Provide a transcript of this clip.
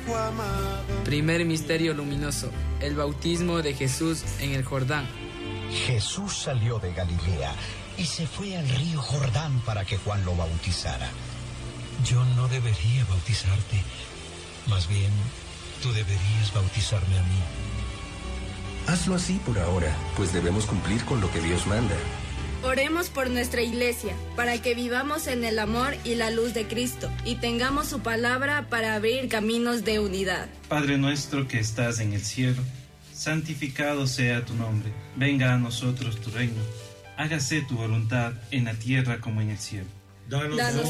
Hijo amado. Primer misterio luminoso, el bautismo de Jesús en el Jordán. Jesús salió de Galilea y se fue al río Jordán para que Juan lo bautizara. Yo no debería bautizarte, más bien tú deberías bautizarme a mí. Hazlo así por ahora, pues debemos cumplir con lo que Dios manda. Oremos por nuestra iglesia, para que vivamos en el amor y la luz de Cristo, y tengamos su palabra para abrir caminos de unidad. Padre nuestro que estás en el cielo, santificado sea tu nombre. Venga a nosotros tu reino. Hágase tu voluntad en la tierra como en el cielo. Danos